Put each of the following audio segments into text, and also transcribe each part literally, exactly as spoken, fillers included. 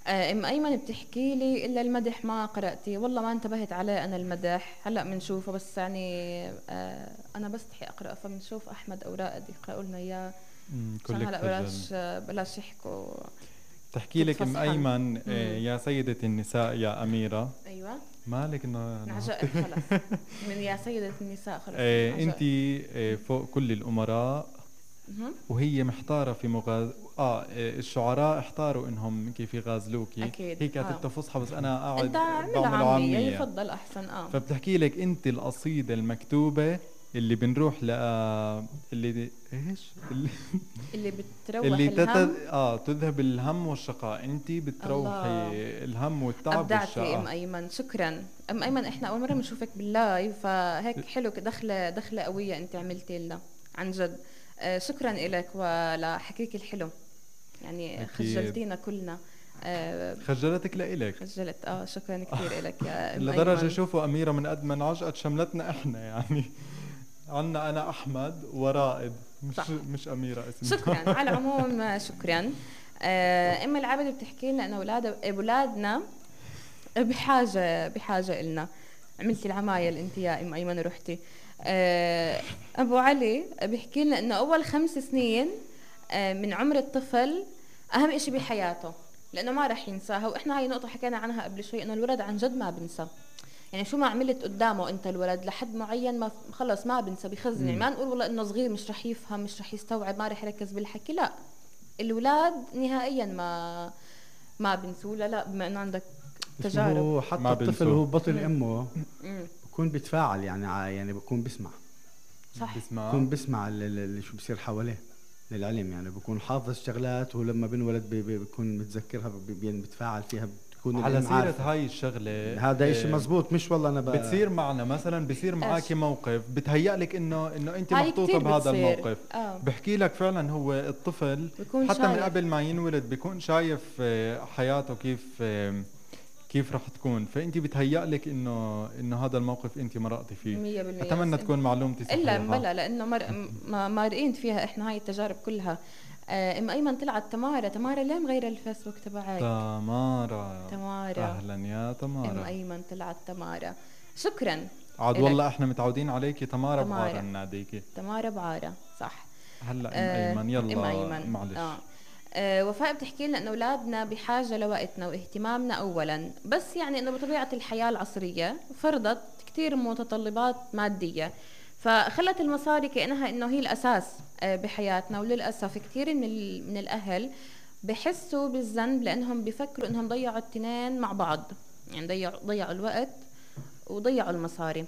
آه، ام ايمن بتحكي لي الا المدح ما قراتي، والله ما انتبهت عليه انا المدح، هلا بنشوفه بس يعني. آه، انا بستحي اقرا، فبنشوف احمد او رائد يقراوا لنا اياه مم، عشان كلك هلا خجل. بلاش آه، بلاش يحكوا تحكي لك ام تتفصحن. ايمن، آه، امم يا سيدة النساء يا اميرة. ايوه. مالك انه نهضتي؟ انعجقت خلص من يا سيدة النساء، خلص آه، انعجقت. انتي آه، فوق كل الامراء. مهم. وهي محتارة في مغاز آه آه، الشعراء احتاروا انهم كيف يغازلوكي. اكيد هي اه. كاتبتها فصحى بس انا انت قاعد اعملها بعمل عامية عامية. يفضل احسن اه. فبتحكي لك انت القصيدة المكتوبة اللي بنروح ل اللي ايش اللي, اللي بتروح اللي تت... الهم. اه تذهب الهم والشقاء، انت بتروحي الله، الهم والتعب ابدعتي ام والشقاء. ايمن، شكرا. ام ايمن احنا اول مره بنشوفك باللايف، فهيك حلو، دخله دخله قويه انت عملتي لنا عن جد. آه شكرا لك ولحكيك الحلو، يعني اكيد. خجلتينا كلنا. آه خجلتك لإلك خجلت اه، شكرا كثير لك يا ام لدرجة ايمن. شوفوا أميرة من قد ما انعجقت شملتنا إحنا يعني. عنا أنا أحمد ورائد، مش صح، مش أميرة شكرا اسمها. على العموم، آه، شكرا. آه ام العبد بتحكي لنا انه اولاد اولادنا بحاجة بحاجة إلنا. عملتي العمايل انت يا ام ايمن ورحتي. آه، ابو علي بيحكي لنا انه اول خمس سنين آه، من عمر الطفل اهم اشي بحياته، لانه ما راح ينساها. واحنا هاي النقطة حكينا عنها قبل شوي، انه الولد عن جد ما بنسى. يعني شو ما عملت قدامه انت الولد لحد معين ما خلص ما بنسى، بخزن. يعني امم ما نقول والله انه صغير مش رح يفهم، مش رح يستوعب، ما رح يركز بالحكي، لا. الولاد نهائيا ما ما بنسوا. لا لا، بما انه عندك اسمه تجارب. هو حتى ما الطفل بنسوا. وهو بطن مم. امه مم. بكون بيتفاعل، يعني ع- يعني بكون بيسمع. صح. بسمع. بكون بيسمع ال- ال- اللي شو بصير حواليه للعلم، يعني بكون حافظ شغلات، ولما بنولد بي- بي- بيكون متذكرها، بي- بي- بيتفاعل فيها، بتكون على الام سيرة عارفة. هاي الشغلة، هذا اشي آه، مزبوط، مش والله انا ب... بتصير معنا مثلا، بصير ايش؟ معاكي موقف بتهيأ لك انه انه انت هاي محطوطة كتير بهذا بتصير الموقف. اه. بحكي لك فعلا هو الطفل بكون حتى من شايف. قبل ما ينولد بيكون شايف آه، حياته كيف آه، كيف رح تكون. فانت بتهيأ لك انه انه هذا الموقف انت مرقتي فيه. مية بالمية. بس اتمنى إن... تكون معلومتي الا صحيحة. مبلا، لانه مر... ما مارقين فيها احنا هاي التجارب كلها. آه ام ايمن طلعت تمارا. تمارا ليه مغيره الفيسبوك تبعك؟ تمارا. تمارا. اهلا يا ام تمارا. ايمن طلعت تمارا. شكرا عاد لك. والله احنا متعودين عليكي تمارا بعارة تمارا. ناديكي. تمارا بعارة صح. هلا ام آه ايمن ام يلا ايمن اه. معلش. آه، وفاء بتحكي لنا انه اولادنا بحاجه لوقتنا واهتمامنا اولا، بس يعني انه بطبيعه الحياه العصريه فرضت كثير متطلبات ماديه، فخلت المصاري كانها انه هي الاساس آه، بحياتنا. وللاسف كثير من ال- من الاهل بحسوا بالذنب لانهم بفكروا انهم ضيعوا التنين مع بعض، يعني ضيعوا ضيعوا الوقت وضيعوا المصاري.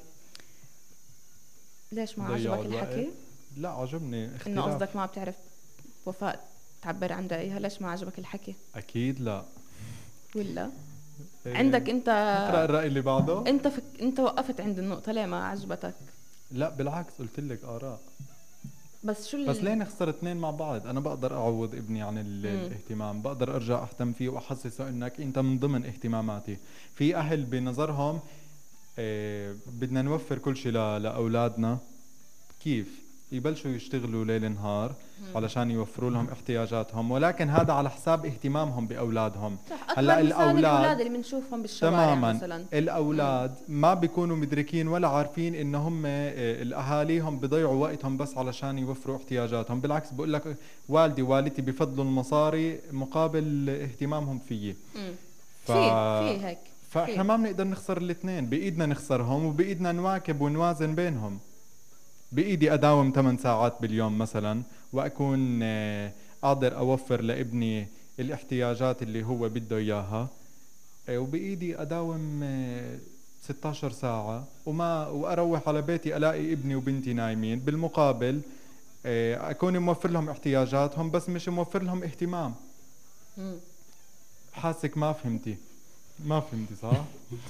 ليش ما ضيعوا عجبك الوقت. الحكي؟ لا عجبني انه اختلاف. قصدك ما بتعرف وفاء تعبر عن رأيها. ليش ما عجبك الحكي؟ اكيد لا. ولا إيه، عندك انت؟ نقرأ الرأي اللي بعده. انت فك... انت وقفت عند النقطة، ليه ما عجبتك؟ لا بالعكس قلت لك آراء. بس شو بس ال... ليه نخسر اثنين مع بعض؟ انا بقدر اعوض ابني عن ال- مم. الاهتمام، بقدر ارجع اهتم فيه واحسسه انك انت من ضمن اهتماماتي. في اهل بنظرهم إيه بدنا نوفر كل شيء ل- لاولادنا. كيف يبلشوا يشتغلوا ليل نهار مم. علشان يوفروا لهم احتياجاتهم، ولكن هذا على حساب اهتمامهم باولادهم. صح. هلا اكبر مثال الاولاد الاولاد اللي بنشوفهم بالشوارع تماما، مثلا. مم. الاولاد ما بيكونوا مدركين ولا عارفين ان هم آه، الاهاليهم بيضيعوا وقتهم بس علشان يوفروا احتياجاتهم. بالعكس بقول لك والدي ووالدتي بفضلوا المصاري مقابل اهتمامهم فيي. مم. ف في في هيك. فاحنا في. ما بنقدر نخسر الاثنين، بايدنا نخسرهم وبايدنا نواكب ونوازن بينهم. بايدي اداوم ثمان ساعات باليوم مثلا واكون آه، قادر اوفر لابني الاحتياجات اللي هو بده اياها. إيه، وبإيدي أداوم آه، ستة عشر ساعة وما وأروح على بيتي ألاقي ابني وبنتي نايمين. بالمقابل آه، أكون موفر لهم احتياجاتهم بس مش موفر لهم اهتمام. مم. حاسك ما فهمتي. ما فهمتي صح؟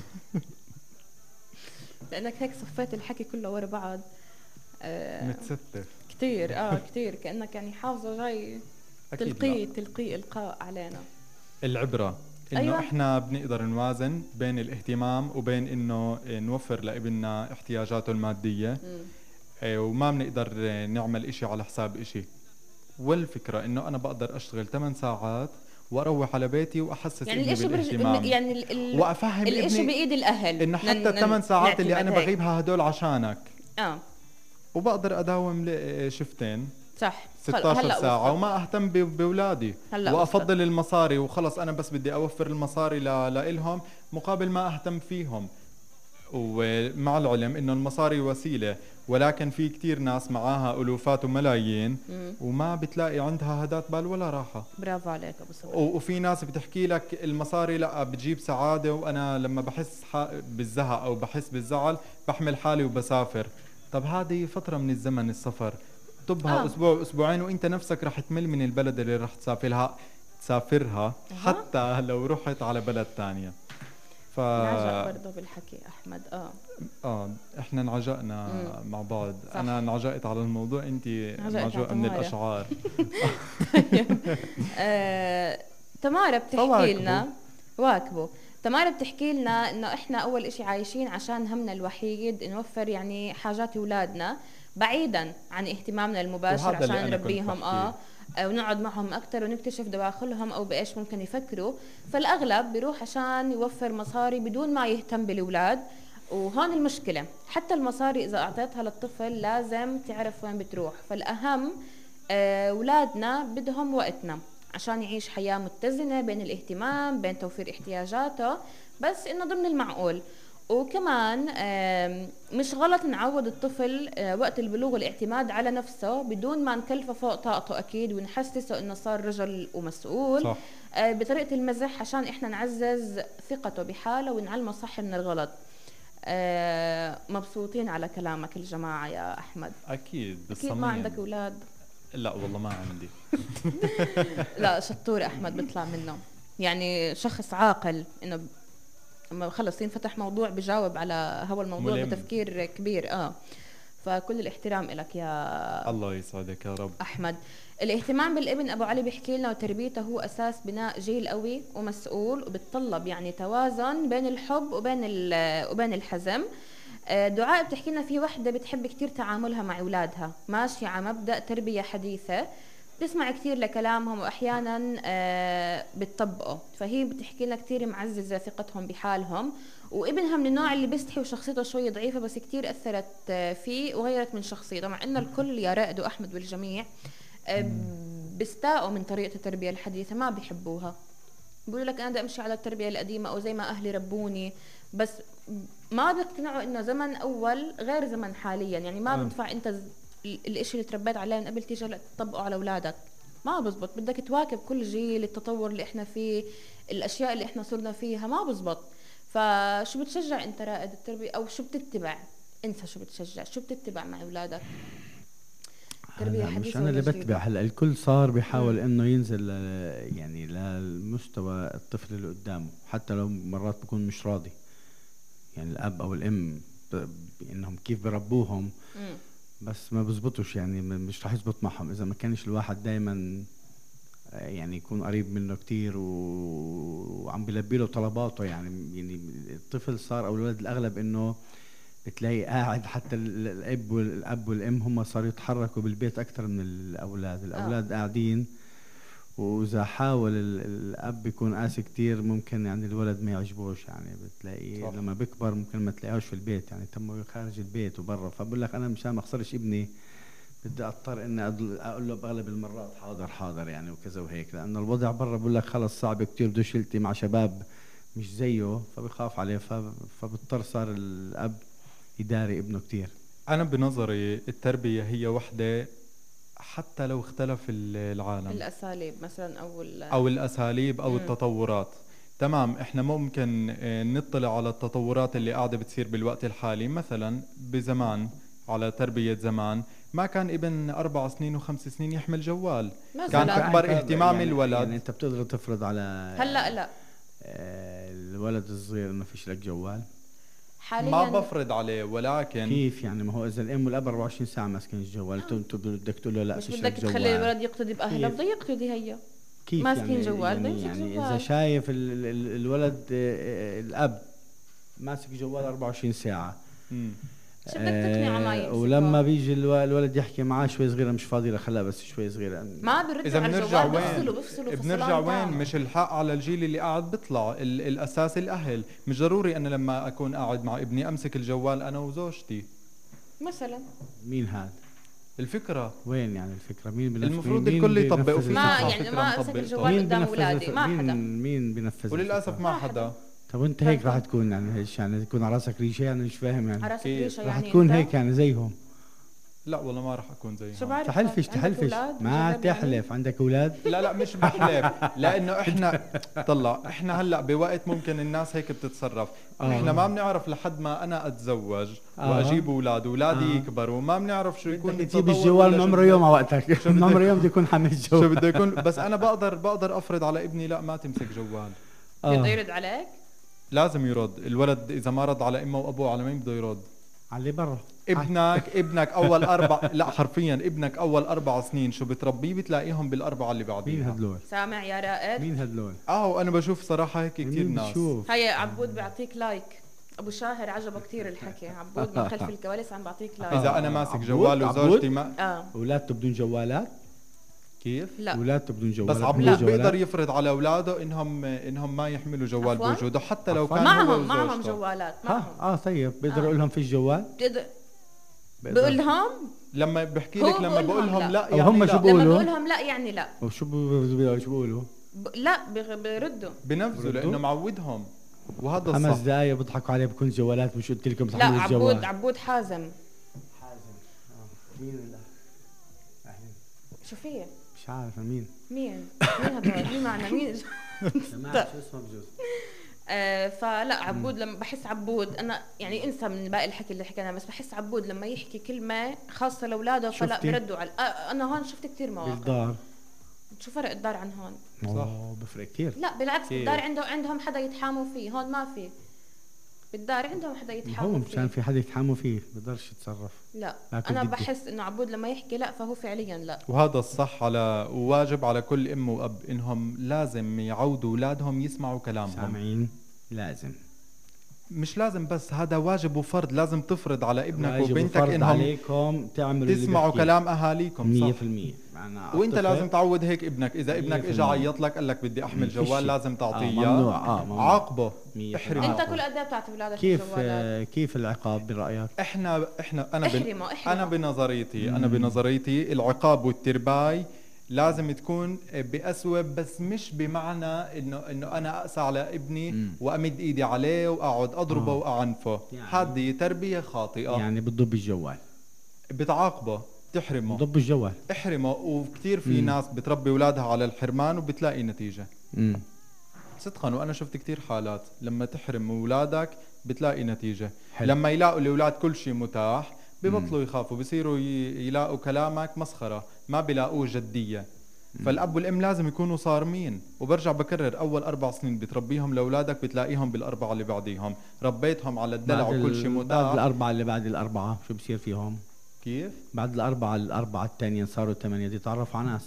لانك هيك صفيت الحكي كله ورا بعض. آه متستف. كتير اه كتير، كأنك يعني حافظه جاي أكيد لا. تلقي تلقي القاء علينا. العبرة إنه ايوه. إحنا بنقدر نوازن بين الاهتمام وبين إنه آه، نوفر لابننا احتياجاته المادية. مم. آه، وما بنقدر آه، نعمل إشي على حساب إشي. والفكرة إنه أنا بقدر أشتغل ثمان ساعات واروح على بيتي واحسس يعني ابني الاشي برج... بالاهتمام، يعني ال... ال... وافهم الاشي ابني بايد الاهل انه حتى نن... الثمان ساعات اللي انا نعتمد هيك. بغيبها هدول عشانك، اه وبقدر اداوم ل- شفتين صح. ستة عشر هلا ساعة وصلت. وما اهتم ب- باولادي، هلا وافضل وصلت. المصاري وخلص، انا بس بدي اوفر المصاري ل... لإلهم مقابل ما اهتم فيهم. ومع العلم انه المصاري وسيلة، ولكن في كتير ناس معاها الوفات وملايين مم. وما بتلاقي عندها هدات بال ولا راحة. برافو عليك ابو صبري. و- وفي ناس بتحكي لك المصاري لا بتجيب سعادة، وانا لما بحس ح- بالزهق او بحس بالزعل بحمل حالي وبسافر. طب هذه فترة من الزمن السفر، طبها آه. اسبوع اسبوعين وانت نفسك رح تمل من البلد اللي رح تسافرها تسافرها أها. حتى لو رحت على بلد تانية. ف نعجق برضه بالحكي احمد. اه اه احنا انعجقنا مم. مع بعض. صح. انا انعجقت على الموضوع، انت انعجقت معجوقة على من تمارة. الاشعار. آه، تمارا بتحكي فواكبوا. لنا واكبوا. تمارا بتحكي لنا انه احنا اول اشي عايشين عشان همنا الوحيد نوفر يعني حاجات اولادنا بعيدا عن اهتمامنا المباشر وهذا اللي عشان أنا كنت نربيهم اه آه، ونقعد معهم اكثر ونكتشف دواخلهم او بايش ممكن يفكروا. فالاغلب بيروح عشان يوفر مصاري بدون ما يهتم بالاولاد. وهون المشكلة، حتى المصاري إذا أعطيتها للطفل لازم تعرف وين بتروح. فالأهم آه، أولادنا بدهم وقتنا عشان يعيش حياة متزنة بين الاهتمام بين توفير احتياجاته، بس إنه ضمن المعقول. وكمان آم، مش غلط نعود الطفل آه، وقت البلوغ الاعتماد على نفسه بدون ما نكلفه فوق طاقته أكيد، ونحسسه إنه صار رجل ومسؤول. صح. آه، بطريقة المزح عشان إحنا نعزز ثقته بحاله ونعلمه صح من الغلط. آه، مبسوطين على كلامك الجماعة يا أحمد. اكيد بالصميم. أكيد ما عندك أولاد. لا والله ما عندي. لا شطور أحمد بيطلع منه، يعني شخص عاقل إنه لما خلص ينفتح موضوع بجاوب على هو الموضوع ملم. بتفكير كبير. اه فكل الاحترام لك يا الله يسعدك يا رب. أحمد. الاهتمام بالابن أبو علي بيحكي لنا وتربيته هو أساس بناء جيل قوي ومسؤول، وبتطلب يعني توازن بين الحب وبين وبين الحزم. آه، دعاء بتحكي لنا في وحدة بتحب كتير تعاملها مع أولادها، ماشية على مبدأ تربية حديثة، بتسمع كتير لكلامهم وأحيانا آه، بتطبقه. فهي بتحكي لنا كتير معززة ثقتهم بحالهم. وابنها من النوع اللي بيستحي وشخصيته شوي ضعيفة، بس كتير أثرت آه، فيه وغيرت من شخصيته، مع إنه الكل يا رائد وأحمد والجميع آه، بيستاءوا من طريقة التربية الحديثة، ما بيحبوها. بيقولوا لك أنا بدي أمشي على التربية القديمة أو زي ما أهلي ربوني، بس ما بيقتنعوا إنه زمن أول غير زمن حاليا. يعني ما آه. بينفع أنت ز- ال- الإشي اللي تربيت عليه من قبل تيجي هلا تطبقه على أولادك، ما بزبط. بدك تواكب كل جيل، التطور اللي إحنا فيه، الأشياء اللي إحنا صرنا فيها، ما بزبط. فشو بتشجع أنت رائد التربية، أو شو بتتبع؟ انسى شو بتشجع، شو بتتبع مع أولادك؟ تربية هلا مش حديثة انا اللي ولا بتبع. جديدة؟ هلا الكل صار بيحاول مم. انه ينزل ل- يعني للمستوى الطفل اللي قدامه، حتى لو مرات بكون مش راضي. يعني الاب او الام ب- انهم كيف بربوهم مم. بس ما بزبطوش، يعني م- مش رح يزبط معهم اذا ما كانش الواحد دايما يعني يكون قريب منه كتير و- وعم بيلبي له طلباته. يعني يعني الطفل صار او الولد الاغلب انه بتلاقي قاعد، حتى ال- الاب والاب والام هم صاروا يتحركوا بالبيت اكثر من الاولاد. الاولاد قاعدين، واذا حاول ال- الاب يكون قاسي كتير ممكن يعني الولد ما يعجبوش. يعني بتلاقي صح. لما بيكبر ممكن ما تلاقيهوش في البيت، يعني تمه خارج البيت وبرا. فبقول لك انا مشان ما اخسرش ابني بدي اضطر اني أضل- اقول له باغلب المرات حاضر حاضر يعني وكذا وهيك، لانه الوضع برا بقول لك خلص صعب كتير، بده يلتقي مع شباب مش زيه فبخاف عليه. ف- فبضطر صار الاب يداري ابنه كتير. أنا بنظري التربية هي وحدة حتى لو اختلف ال- العالم الأساليب مثلا أو ال- أو الأساليب أو مم. التطورات. تمام، إحنا ممكن آه، نطلع على التطورات اللي قاعدة بتصير بالوقت الحالي. مثلا بزمان، على تربية زمان، ما كان ابن أربع سنين وخمس سنين يحمل جوال. مثلاً. كان أكبر يعني اهتمام يعني الولد. يعني انت بتقدر تفرض على هلا لا آه، الولد الصغير انه فيش لك جوال؟ حاليا ما بفرض عليه، ولكن كيف يعني؟ ما هو اذا الام والاب أربعة وعشرين ساعه ماسكين الجوال، انت انت بدك تقول له لا مش فيش بدك لك تخلي جوال. الولد يقتدي بأهله، كيف؟ بده يقتدي هي كيف ماسكين يعني؟ جوال، بده يعني, يمسك يعني جوال. اذا شايف ال ال الولد آه، آه، الاب ماسك جوال أربعة وعشرين ساعه، مم. شو بدك تقنع عمايل آه يمسكوها؟ ولما بيجي الو- الولد يحكي معاه شوي صغيره مش فاضي لخلها بس شوي صغيره. ما بيردوا اذا على بنرجع الجوال، وين بفصلوا بفصلوا بنرجع فصلان وين تام. مش الحق على الجيل اللي قاعد بيطلع. ال- الاساس الاهل. مش ضروري انا لما اكون قاعد مع ابني امسك الجوال انا وزوجتي. مثلا مين هذا؟ الفكره وين يعني الفكره؟ مين بنفذ؟ المفروض مين الكل يطبق بينفذ وفي ما الفكرة؟ صفحة يعني فكرة ما امسك مطبقة. الجوال مين قدام بينفذ اولادي، الف- ما مين حدا. مين بينفذ وللاسف الفكرة؟ ما ما حدا. طب وانت هيك راح تكون يعني ايش يعني تكون على راسك ريشه يعني مش فاهم يعني على راسك كيف؟ ريشه راح يعني تكون انت؟ هيك يعني زيهم. لا والله ما راح اكون زيهم. شو بعرف تحلفش عندك تحلفش أولاد؟ ما جرب يعني؟ تحلف. عندك اولاد؟ لا لا مش بحلف لانه احنا طلع احنا هلا بوقت ممكن الناس هيك بتتصرف. آه. احنا ما بنعرف لحد ما انا اتزوج آه. واجيب اولاد واولادي آه. يكبروا ما بنعرف شو يكون بدك تجيب التطور الجوال ولا من شو عمره بده- يوم على وقتك شو من بده عمره يكون- يوم بده يكون حامل شو الجوال. بده يكون. بس انا بقدر بقدر افرض على ابني لا ما تمسك جوال. بده آه. يرد عليك؟ لازم يرد. الولد اذا ما رد على امه وابوه على مين بده يرد؟ على اللي برا. ابنك ابنك اول اربع لا حرفيا ابنك اول اربع سنين شو بتربيه بتلاقيهم بالاربعه اللي مين بعديها. هدلول؟ سامع يا رائد؟ مين هدلول؟ اه وانا بشوف صراحه هيك كثير مين ناس. بتشوف؟ هيا عبود بيعطيك لايك. ابو شاهر عجبه كثير الحكي. عبود من خلف الكواليس عم بعطيك لايك. اذا انا آه، ماسك عبود- جوال عبود؟ وزوجتي ما اه اولادته بدون جوالات؟ كيف. لا اولادته بدون جوالات؟ بس بدون عبود جوالات؟ بيقدر يفرض على اولاده انهم انهم ما يحملوا جوال عفواً؟ بوجوده حتى لو عفواً؟ كان هو معهم معهم وزوجته. جوالات ها معهم. اه طيب بيقدر آه. يقول لهم فيش جوال؟ بيقدر- بيقدر. بقول لهم لما بحكي هو لك لما بقول بقول لهم لهم لا. لا أو يعني هم لا. شو لما بقولوا؟ بقول لهم لا يعني لا. وشو بي- شو بيقولوا؟ ب... لا بغ- بردوا. بنفذوا بردوا؟ لانه معودهم وهذا خمس الصح. دقايق بيضحكوا عليه بكون جوالات مش قلت لكم لا تحملوا الجوال. عبود عبود حازم. مين شو فيه؟ مش عارف مين. مين؟ مين هدول؟ مين معنا؟ مين؟ جماعة شو اسمه بجوز؟ آه فلا عبود لما بحس عبود انا يعني انسى من باقي الحكي اللي حكيناه بس بحس عبود لما يحكي كلمه خاصه لاولاده فلا شفتي؟ بردوا على آه انا هون شفت كثير مواقف. بالدار. شو فرق الدار عن هون؟ اوه بفرق كثير. لا بالعكس كيف؟ بالدار عنده عندهم حدا يتحاموا فيه، هون ما في. بالدار عندهم حدا هو يتحاموا مشان فيه. في حدا يتحاموا فيه بقدرش يتصرف. لا لكن انا بدي. بحس انه عبود لما يحكي لا فهو فعليا لا. وهذا الصح على وواجب على كل ام واب انهم لازم يعودوا اولادهم يسمعوا كلامهم. سامعين؟ لازم مش لازم بس هذا واجب وفرض. لازم تفرض على ابنك واجب وبنتك وفرض انهم عليكم تعملوا اللي تسمعوا بيحكيه. كلام اهاليكم مية صح. في المية. أنا وانت أتفق. لازم تعود هيك ابنك. اذا ابنك مية اجى في المية. عيط لك قال لك بدي احمل فيش جوال شي. لازم تعطيه آه، اياه. ممنوع اه ممنوع. عاقبه. مية في احرمه. المية. انت كل قد ايه بتعطي اولادك كيف الجوالات؟ آه كيف العقاب برايك؟ احنا احنا انا بن... احرمه احرمه. انا بنظريتي انا مم. بنظريتي العقاب والترباي لازم تكون بأسوأ بس مش بمعنى انه انه انا اقسى على ابني مم. وامد ايدي عليه واقعد اضربه آه. واعنفه. يعني- هذه تربيه خاطئه. يعني بتضب الجوال. بتعاقبه تحرمه. بضب الجوال. احرمه. وكثير في مم. ناس بتربي اولادها على الحرمان وبتلاقي نتيجه امم صدقا. وانا شفت كثير حالات لما تحرم اولادك بتلاقي نتيجه. حلو. لما يلاقوا الاولاد كل شيء متاح ببطلوا يخافوا بصيروا ي- يلاقوا كلامك مسخره ما بيلاقوه جديه. فالاب والام لازم يكونوا صارمين. وبرجع بكرر اول اربع سنين بتربيهم لاولادك بتلاقيهم بالاربعه اللي بعديهم ربيتهم على الدلع بعد وكل شيء ال- بعد متاح. الأربعة اللي بعد الأربعة شو بصير فيهم؟ كيف بعد الأربعة الأربعة الثانيين صاروا ثمانية دي يتعرفوا على ناس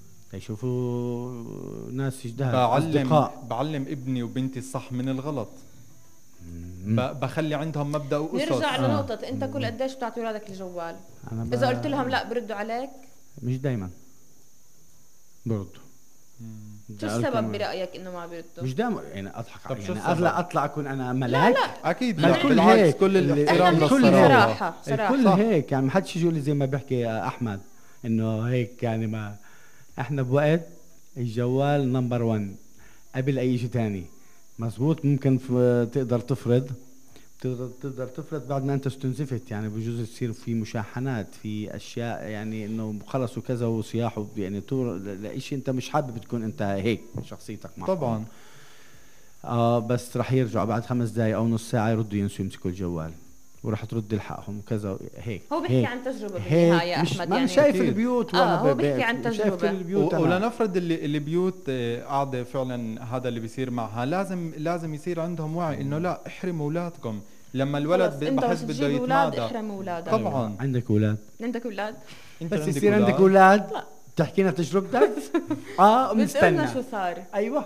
يشوفوا ناس جداد بعلم أصدقاء. بعلم ابني وبنتي الصح من الغلط. مم. ب- بخلي عندهم مبدا واسس. نرجع آه. لنقطة انت كل قديش بتعطي اولادك الجوال؟ أنا ب... اذا قلت لهم لا بردوا عليك مش دايما برضو. مم. شو السبب برايك انه ما بردوا؟ مش دائما يعني اضحك طب على- شو يعني السبب؟ اطلع اطلع اكون انا ملاك. اكيد ما لا الكل بالعكس هيك. كل اللي- الاحترام احنا الكل بنحكي هيك. للصراحه. صراحة الكل صراحة هيك يعني ما حدش يقول لي زي ما بيحكي احمد انه هيك يعني ما احنا بوقت الجوال نمبر واحد قبل اي شيء تاني. مزبوط. ممكن ف- تقدر تفرض تقدر تقدر تفرض بعد ما انت استنزفت يعني بجوز تصير في مشاحنات في اشياء يعني انه خلص وكذا وصياح وب- يعني طور لشيء انت مش حابب تكون انت هيك شخصيتك معهم. طبعا اه بس رح يرجعوا بعد خمس دقايق او نص ساعه يردوا ينسوا يمسكوا الجوال ورح ترد الحقهم وكذا هيك. هو بيحكي هيك. عن تجربة هيك بالنهاية مش احمد ما يعني أنا شايف أكيد. البيوت آه، وانا هو ب- بيحكي عن شايف تجربة. كل البيوت و- أنا. ولنفرض اللي البيوت آه، قاعده فعلا هذا اللي بيصير معها لازم لازم يصير عندهم وعي انه لا احرموا اولادكم. لما الولد خلص، ب- انت بحس بس بده تجيب اولاد يتمادى. احرم اولادك. طبعا عندك اولاد عندك اولاد؟ انت بس عندك يصير عندك أولاد؟ اولاد تحكي لنا تجربتك. اه بتقولنا مستنى. شو صار؟ ايوه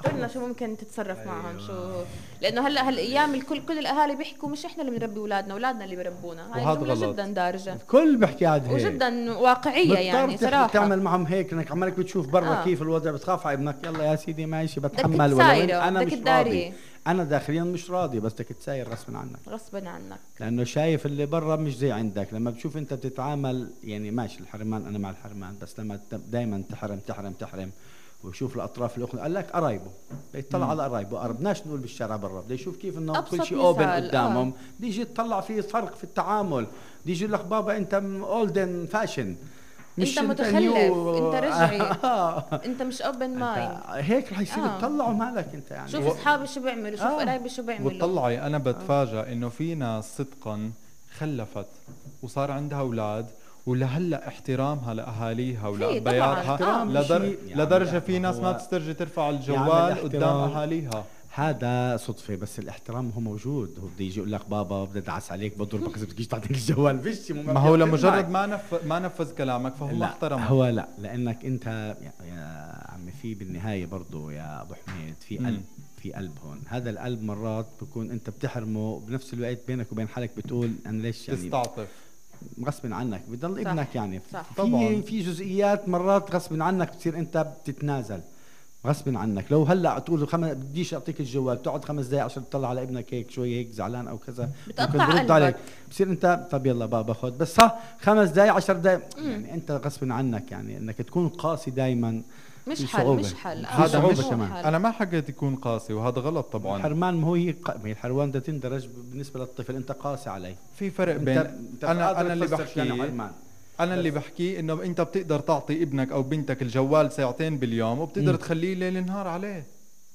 قلنا شو ممكن تتصرف أيوة. معهم شو، لانه هلا هالايام الكل كل الاهالي بيحكوا مش احنا اللي بنربي اولادنا، اولادنا اللي بيربونا. هاي الجمله جدا دارجه، الكل بيحكي هذا هيك وجدا واقعيه يعني صراحه. تعمل معهم هيك انك عمالك بتشوف برا آه. كيف الوضع، بتخاف على ابنك، يلا يا سيدي ماشي بتحمل، ولا انا مش راضي، انا داخليا مش راضي، بس بدك تساير غصبا عنك غصبا عنك، لانه شايف اللي برا مش زي عندك. لما بتشوف انت بتتعامل يعني ماشي الحرمان، انا مع الحرمان، بس لما دائما تحرم تحرم تحرم ويشوف الاطراف الاخرى، قال لك قرايبه بيطلع على قرايبه، قربناش نقول بالشارع برا، بده يشوف كيف انه كل شيء اوبن قدامهم، آه. بده يجي يطلع في فرق في التعامل، بده يجي لك بابا انت اولدن فاشن، مش انت متخلف، انت رجعي انت مش اوبن مايند، هيك رح يصير آه. تطلعوا مالك انت يعني. شوف اصحابي شو بيعملوا، شوف قرايبي آه. شو بيعملوا. وتطلعي انا بتفاجئ آه. انه في ناس صدقا خلفت وصار عندها اولاد ولهلا احترامها لاهاليها ولابياتها لدر... لدرجه في ناس ما بتسترجي ترفع الجوال قدام اهاليها. هذا صدفه، بس الاحترام هو موجود، هو بده يجي يقول لك بابا بدي ادعس عليك بضربك اذا بتجيش تعطيني الجوال، فيش ما هو لمجرد ما نف... ما نفذ كلامك فهو احترم. هو لا، لانك انت يا عمي في بالنهايه برضه يا ابو حميد في قلب م. في قلب هون، هذا القلب مرات بكون انت بتحرمه، بنفس الوقت بينك وبين حالك بتقول انا ليش يعني تستعطف غصب عنك بضل ابنك يعني صح. في طبعاً. في جزئيات مرات غصب عنك بتصير انت بتتنازل غصب عنك. لو هلا تقول خم... بديش اعطيك الجوال، تقعد خمس دقائق عشان تطلع على ابنك هيك شوي هيك زعلان او كذا، بتقطع قلبك عليك. بصير انت طب يلا بابا خذ، بس صح خمس دقائق عشر دقائق يعني انت غصب عنك، يعني انك تكون قاسي دائما مش حل مش حل هذا مش كمان. انا ما حكيت يكون قاسي وهذا غلط طبعا. الحرمان ما هو هي الحرمان ده تندرج بالنسبه للطفل، انت قاسي عليه. في فرق بين انا انا اللي بحكي انا اللي بحكي انه انت بتقدر تعطي ابنك او بنتك الجوال ساعتين باليوم وبتقدر م. تخليه ليل نهار عليه،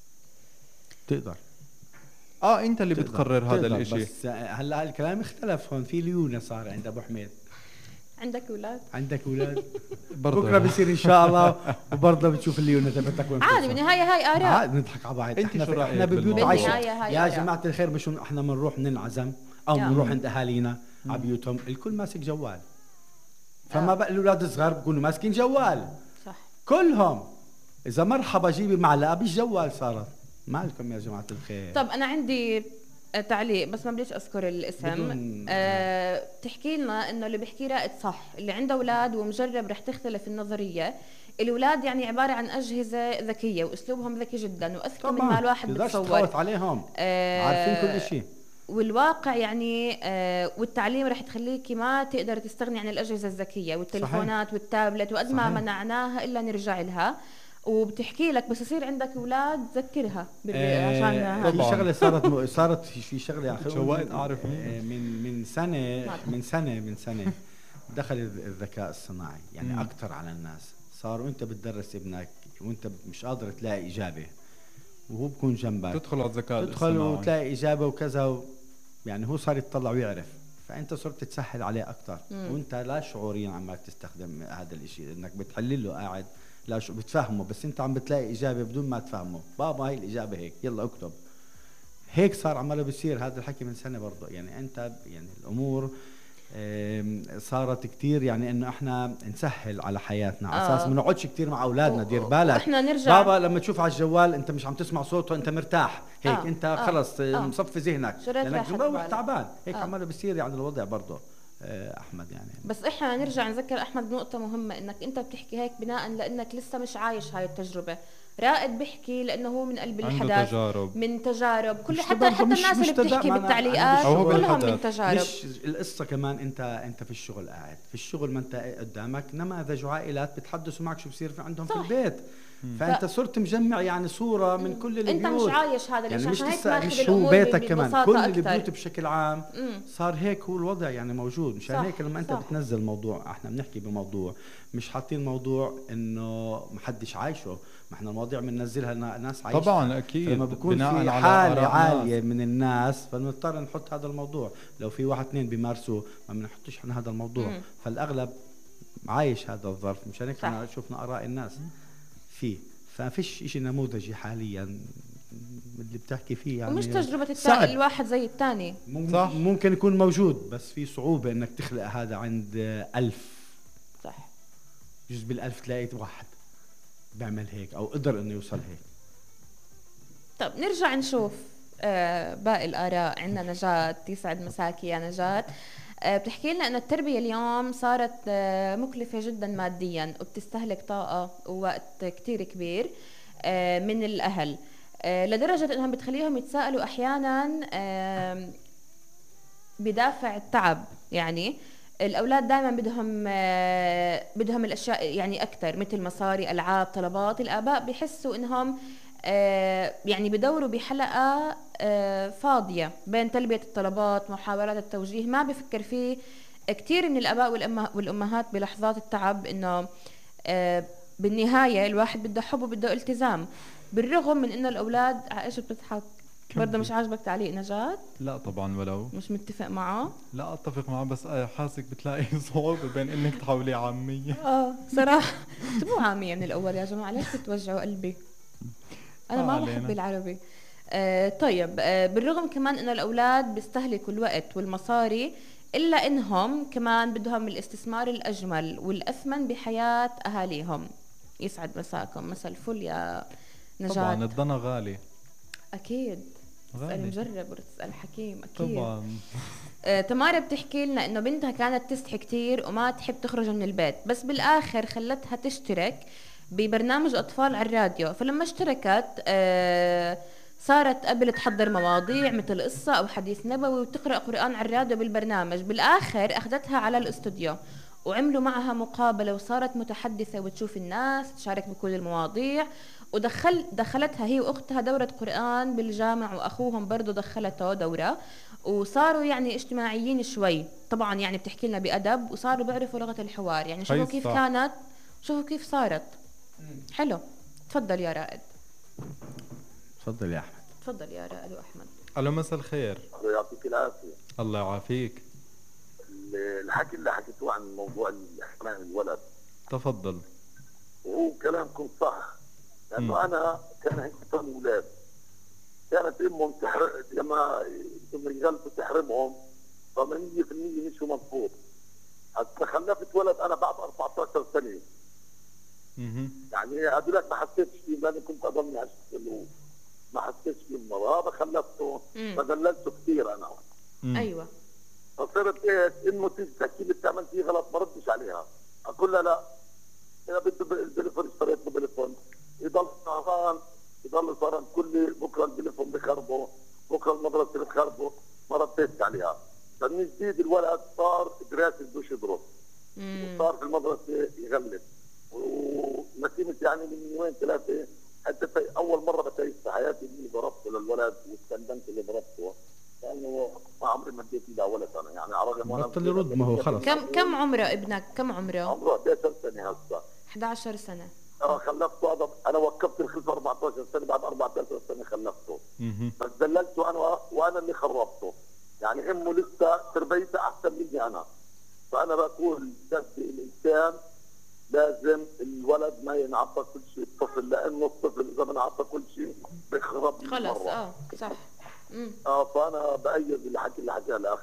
تقدر اه انت اللي تقدر. بتقرر تقدر. هذا الاشي. بس هلا الكلام اختلف هون، في ليونه صار عند ابو حميد. عندك اولاد؟ عندك اولاد بكره بصير ان شاء الله، وبرضه بتشوف الليونه تبعتك وين عادي، بالنهايه هاي اراء، عادي نضحك على بعض. احنا شو احنا ببيوت عايشه يا آراء. جماعه الخير، مش احنا بنروح ننعزم او بنروح عند اهالينا على بيوتهم الكل ماسك جوال، فما بقى الاولاد الصغار بيكونوا ماسكين جوال صح كلهم، اذا مرحبا جيبي معلقه بالجوال صارت. مالكم يا جماعه الخير؟ طب انا عندي تعليق بس ما بديش اذكر الاسم. أه بتحكي لنا انه اللي بيحكي رائد صح، اللي عنده اولاد ومجرب رح تختلف النظريه. الاولاد يعني عباره عن اجهزه ذكيه واسلوبهم ذكي جدا واذكى من ما الواحد بتصور. تخوف عليهم أه عارفين كل شيء، والواقع يعني آه والتعليم رح تخليكي ما تقدر تستغني عن الاجهزه الذكيه والتليفونات صحيح. والتابلت، وقد ما منعناها الا نرجع لها. وبتحكي لك بس يصير عندك اولاد ذكرها آه عشان في شغله صارت م... صارت في شغله يا اخي شوقت اعرف آه من من سنه من سنه من سنه دخل الذكاء الصناعي يعني مم. اكثر على الناس. صاروا انت بتدرس ابنك وانت مش قادر تلاقي اجابه وهو بكون جنبك، تدخل على الذكاء تدخل الصناعي وتلاقي اجابه وكذا و... يعني هو صار يتطلع ويعرف، فانت صرت تسهل عليه اكثر وانت لا شعوريا عمالك تستخدم هذا الشيء، انك بتحلل له قاعد لا شو بتفهمه، بس انت عم بتلاقي اجابه بدون ما تفهمه. بابا هاي الاجابه هيك يلا اكتب هيك. صار عماله بيصير هذا الحكي من سنه برضه. يعني انت يعني الامور صارت كتير يعني انه احنا نسهل على حياتنا على اساس ما نقعدش كتير مع اولادنا. دير بالك احنا نرجع بابا لما تشوف على الجوال انت مش عم تسمع صوته انت مرتاح هيك آه. انت آه. خلص آه. مصفي ذهنك لانك مروح تعبان هيك آه. عماله بيصير يعني الوضع برضه احمد. يعني بس احنا نرجع نذكر احمد نقطه مهمه، انك انت بتحكي هيك بناء لانك لسه مش عايش هاي التجربه. رائد بيحكي لانه هو من قلب الحدث، تجارب. من تجارب كل حتى حتى الناس اللي بتحكي بالتعليقات كلهم من تجارب. مش القصه كمان انت انت في الشغل قاعد في الشغل ما انت قدامك نماذج وعائلات بتحدثوا معك شو بصير في عندهم صح. في البيت مم. فانت صرت مجمع يعني صوره من كل البيوت. انت مش عايش هذا يعني الشيء، مش مش هو بيتك كمان كل البيوت بشكل عام مم. صار هيك هو الوضع يعني موجود. مشان هيك لما انت صح. بتنزل موضوع احنا بنحكي بموضوع مش حاطين موضوع انه ما حدش عايشه، ما احنا المواضيع بننزلها ناس عايشه طبعا اكيد لما بكون في حاله عاليه من الناس فبنضطر نحط هذا الموضوع. لو في واحد اثنين بيمارسوا ما بنحطش عن هذا الموضوع مم. فالاغلب عايش هذا الظرف. مشان هيك احنا شفنا اراء الناس فيه، ففيش شيء نموذجي حاليا اللي بتحكي فيه يعني ومش تجربة التا... الواحد زي الثاني صح. ممكن يكون موجود بس في صعوبة انك تخلق هذا عند ألف صح. جزء بالألف تلاقي واحد بيعمل هيك او قدر انه يوصل هيك. طب نرجع نشوف آه باقي الآراء. عندنا نجاة، يسعد مساكي يا نجاة. آه بتحكي لنا أنه التربية اليوم صارت آه مكلفة جدا ماديا، وبتستهلك طاقة ووقت كتير كبير آه من الأهل، آه لدرجة أنهم بتخليهم يتساءلوا أحيانا آه بدافع التعب. يعني الأولاد دائما بدهم آه بدهم الأشياء يعني أكثر، مثل مصاري، ألعاب، طلبات. الآباء بيحسوا إنهم آه يعني بدوروا بحلقة آه فاضية بين تلبية الطلبات محاولات التوجيه. ما بفكر فيه كتير من الآباء والأمهات بلحظات التعب إنه آه بالنهاية الواحد بده حب وبده التزام، بالرغم من إنه الأولاد عايشة بتضحك. برضه مش عاجبك تعليق نجاة؟ لا طبعا، ولو مش متفق معه؟ لا اتفق معه، بس حاسك بتلاقي صعوبة بين انك تحولي عامية. اه صراحة مو عامية من الأول يا جماعة، ليش بتوجعوا قلبي؟ أنا ما بحب العربي. آه طيب، آه بالرغم كمان إنه الأولاد بيستهلكوا الوقت والمصاري، إلا إنهم كمان بدهم الاستثمار الأجمل والأثمن بحياة أهاليهم. يسعد مساكم، مساء الفل يا نجاة. طبعا الضنا غالي. أكيد. تسأل مجرب وتسأل حكيم أكيد. طبعا. آه، تمارا بتحكي لنا إنه بنتها كانت تستحي كتير وما تحب تخرج من البيت، بس بالآخر خلتها تشترك ببرنامج أطفال على الراديو. فلما اشتركت آه صارت قبل تحضر مواضيع مثل قصة أو حديث نبوي وتقرأ قرآن على الراديو بالبرنامج. بالآخر أخذتها على الاستوديو وعملوا معها مقابلة، وصارت متحدثة وتشوف الناس، تشارك بكل المواضيع. ودخل دخلتها هي واختها دورة قرآن بالجامع، واخوهم برضه دخلته دورة، وصاروا يعني اجتماعيين شوي. طبعا يعني بتحكي لنا بأدب، وصاروا بيعرفوا لغة الحوار. يعني شوفوا كيف كانت، شوفوا كيف صارت. حلو. تفضل يا رائد. تفضل يا احمد. تفضل يا رائد واحمد. الو مساء الخير. الله يعطيك العافية. الله يعافيك. الحكي اللي حكيتوه عن موضوع حرمان الولد، تفضل. وهو كلامكم صح، لانه م. انا كان عندي ثمان اولاد، كانت امهم تحرق لما يغلبوا تحرمهم، فمن مية بالمية مشوا مضبوط. حتى خلفت ولد انا بعد أربعة عشر سنة. اها يعني هذولك ما حسيتش فيه، لاني كنت اضلني عشت ما حسيتش فيه المرة، هذا خلفته فدللته كثير انا. مم. ايوه. فصرت ايه انه تيجي تحكي لي بتعمل شيء غلط ما ردش عليها، اقول لها لا انا بده التليفون اشتريت له تليفون، يضل سهران يضل سهران كل بكره التليفون بخربه، بكره المدرسه بخربه، ما رديت عليها. فمن جديد الولد صار دراسه بدوش يدرس، وصار في المدرسه يغلب، ونسيمة يعني من يومين ثلاثه حتى اول مره بتعيش في حياتي اني ضربته للولد واستندمت اللي ضربته، لانه ما عمري ما اديت له ولد انا، يعني على الرغم بطل يرد. ما هو خلص. كم كم عمره ابنك؟ كم عمره؟ عمره احد عشر سنه هسه. احد عشر سنه. اه خلفته هذا، انا وقفت الخلفه أربعة عشر سنه، بعد أربعة عشر سنه خلفته. بس دللته انا وانا اللي خربته، يعني امه لسه تربيتها احسن مني انا. فانا بقول جد الانسان لازم الولد ما ينعطى كل شيء الطفل، لانه الطفل اذا بنعطى كل شيء بخرب خلص. اه صح. امم اه فانا بايد الحكي اللي حكاه الاخ.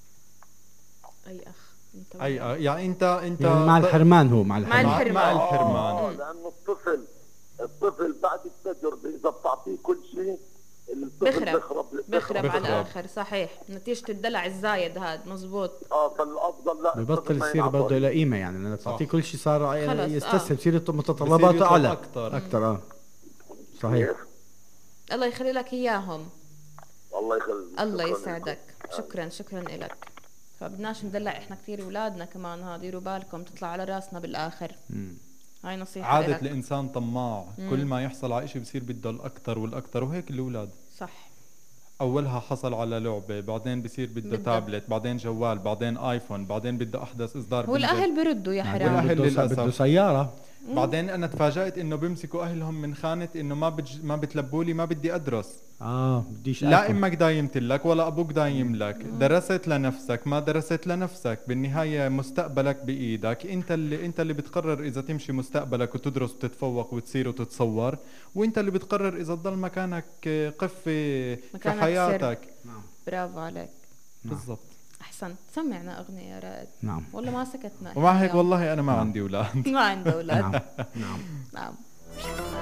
اي اخ انت اي آه. يعني انت انت يعني مع الحرمان، هو مع الحرمان مع الحرمان, مع الحرمان. آه لانه الطفل الطفل بعد التجربه اذا بتعطيه كل شيء بخرب بخرب, بخرب على الاخر. صحيح، نتيجه الدلع الزايد هذا. مزبوط. اه فالافضل لا ببطل يصير برضه له قيمه، يعني لما تعطيه كل شيء صار يستسهل، يصير آه. متطلباته اعلى اكثر اكثر. اه صحيح. الله يخلي لك اياهم. الله يخليك. الله يسعدك. شكرا شكرا لك. فبدناش ندلع احنا كثير اولادنا كمان، ها ديروا بالكم تطلع على راسنا بالاخر. مم. هاي نصيحه. عادة لك. الانسان طماع. مم. كل ما يحصل على شيء بصير بده الاكثر والاكثر، وهيك الاولاد. صح. اولها حصل على لعبه، بعدين بصير بده تابلت، بعدين جوال، بعدين ايفون، بعدين بده احدث اصدار. هو الاهل بيردوا يا حرام. والاهل للاسف بده سياره. مم. بعدين انا تفاجأت انه بيمسكوا اهلهم من خانه انه ما بج... ما بتلبوا لي، ما بدي ادرس. اه بديش. لا امك دايمت لك ولا ابوك دايم لك. مم. درست لنفسك ما درست لنفسك، بالنهايه مستقبلك بايدك انت، اللي انت اللي بتقرر اذا تمشي مستقبلك وتدرس وتتفوق وتصير وتتصور، وانت اللي بتقرر اذا تضل مكانك قفه في حياتك. نعم. برافو عليك. بالضبط. احسنت. سمعنا اغنيه يا رائد. نعم. والله ما سكتنا. ومع هيك والله انا ما عندي اولاد. ما عندي اولاد. نعم. نعم. نعم.